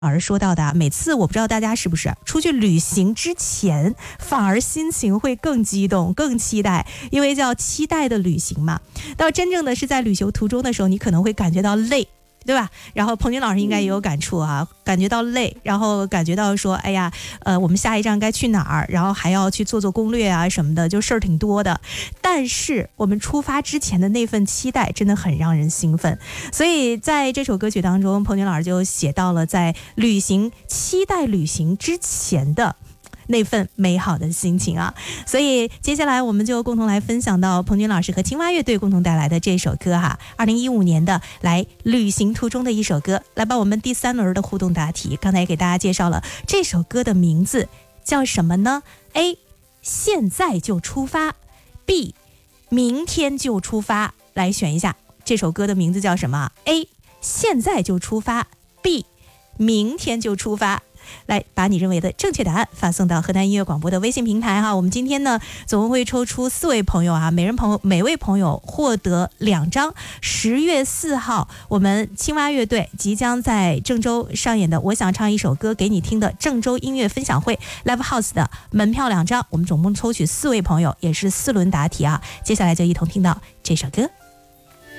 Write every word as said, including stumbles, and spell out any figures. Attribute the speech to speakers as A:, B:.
A: 老师说到的啊，每次我不知道大家是不是出去旅行之前反而心情会更激动更期待，因为叫期待的旅行嘛。到真正的是在旅行途中的时候，你可能会感觉到累，对吧？然后彭军老师应该也有感触啊，感觉到累，然后感觉到说哎呀呃，我们下一站该去哪儿，然后还要去做做攻略啊什么的，就事儿挺多的。但是我们出发之前的那份期待真的很让人兴奋，所以在这首歌曲当中，彭军老师就写到了在旅行期待旅行之前的那份美好的心情啊。所以接下来我们就共同来分享到彭军老师和青蛙乐队共同带来的这首歌哈，二零一五年的来旅行途中的一首歌。来吧，我们第三轮的互动答题，刚才也给大家介绍了这首歌的名字叫什么呢？ A 现在就出发， B 明天就出发。来选一下这首歌的名字叫什么？ A 现在就出发， B 明天就出发。来把你认为的正确答案发送到河南音乐广播的微信平台哈。我们今天呢总共会抽出四位朋友啊，每人朋友每位朋友获得两张十月四号我们青蛙乐队即将在郑州上演的我想唱一首歌给你听的郑州音乐分享会 Live House 的门票两张。我们总共抽取四位朋友，也是四轮答题啊。接下来就一同听到这首歌。